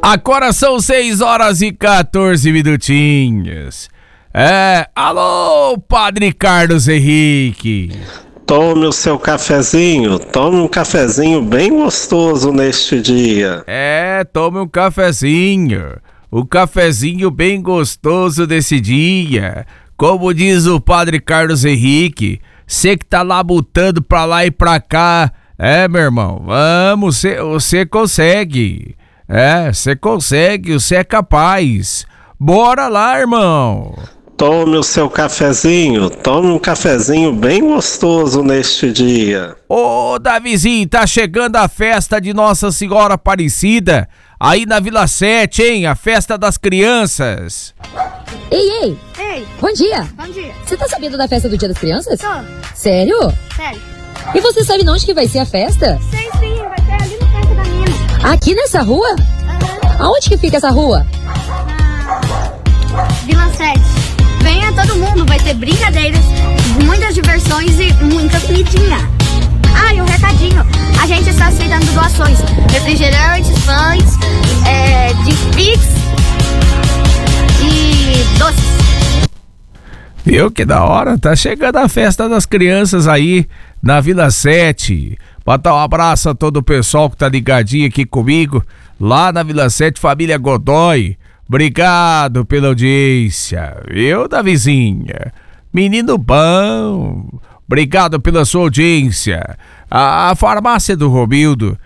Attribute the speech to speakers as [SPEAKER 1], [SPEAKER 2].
[SPEAKER 1] Agora são 6h14 minutinhos. Alô, Padre Carlos Henrique.
[SPEAKER 2] Tome o seu cafezinho, tome um cafezinho bem gostoso neste dia.
[SPEAKER 1] Tome um cafezinho. O cafezinho bem gostoso desse dia. Como diz o Padre Carlos Henrique, você que tá labutando pra lá e pra cá. Meu irmão, vamos, você consegue. Você consegue, você é capaz. Bora lá, irmão.
[SPEAKER 2] Tome o seu cafezinho, tome um cafezinho bem gostoso neste dia.
[SPEAKER 1] Ô, Davizinho, tá chegando a festa de Nossa Senhora Aparecida, aí na Vila 7, hein? A festa das crianças.
[SPEAKER 3] Ei! Bom dia!
[SPEAKER 4] Bom dia.
[SPEAKER 3] Você tá sabendo da festa do Dia das Crianças?
[SPEAKER 4] Tô.
[SPEAKER 3] Sério?
[SPEAKER 4] Sério.
[SPEAKER 3] E você sabe onde que vai ser a festa?
[SPEAKER 4] Sei sim, vai ser ali no Parque da Mina.
[SPEAKER 3] Aqui nessa rua? Aonde que fica essa rua?
[SPEAKER 4] Na Vila 7. Venha todo mundo, vai ter brincadeiras, muitas diversões e muita comidinha. E um recadinho, a gente está aceitando doações, refrigerantes, pães, de Pix e doces.
[SPEAKER 1] Viu que da hora? Tá chegando a festa das crianças aí na Vila 7. Botar um abraço a todo o pessoal que tá ligadinho aqui comigo, lá na Vila 7, família Godoy. Obrigado pela audiência, viu, Davizinha? Menino bom, obrigado pela sua audiência. A farmácia do Romildo